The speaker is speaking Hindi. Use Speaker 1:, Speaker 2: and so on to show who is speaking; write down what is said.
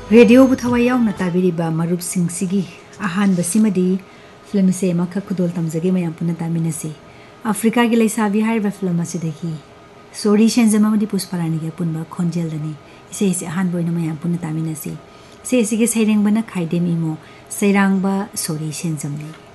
Speaker 1: रेडियो बुथवा यावना ताबिरिबा मरुप सिंगसिगी आहान बसिमदी फिल्म से मखा खुदोल तमजगे मयाम पुना तामिनसी अफ्रीका की लैसाबी हारिबा फिल्म असिदगी सोरी शेंजमामदी पुष्परानी के पुनबा खोंजेल दनी इसे आहान बोइना मयाम पुना तामिनसी से इसिगे सैरेंगबना खाइदेम इमो सैरांगबा सोरी शेंजमनी